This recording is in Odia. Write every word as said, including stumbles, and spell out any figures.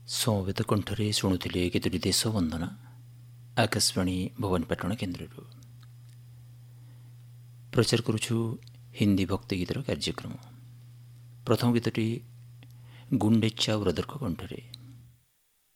ସମବେତ କଣ୍ଠରେ ଶୁଣୁଥିଲେ କେତୋଟି ଦେଶ ବନ୍ଦନା ଆକାଶବାଣୀ ଭବାନୀପାଟଣା କେନ୍ଦ୍ରରୁ। ପ୍ରଚାର କରୁଛୁ ହିନ୍ଦୀ ଭକ୍ତି ଗୀତର କାର୍ଯ୍ୟକ୍ରମ। ପ୍ରଥମ ଗୀତଟି ଗୁଣ୍ଡେଚା ବ୍ରଦରଙ୍କ କଣ୍ଠରେ।